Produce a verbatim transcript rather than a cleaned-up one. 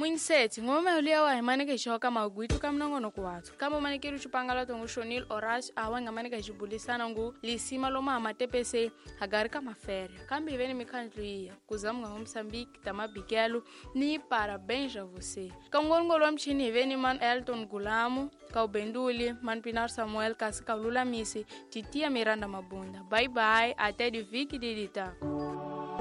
Muinseti ngome ulia wa hemane ke shoka maguitu kamnongono kwathu kama manekiru chupangala tongu shonil orash awa ngamane ke jubulisana ngu lisima loma amatepese hagari kama fere kambi veni mikhandlu iya kuzamu nga Mozambique tamabikelo ni parabéns a você kangongolo mchini veni man Elton Gulamo kaubenduli man Pinar Samuel kasika lulamisi titia Miranda Mabunda bye bye até de Vicky Didita.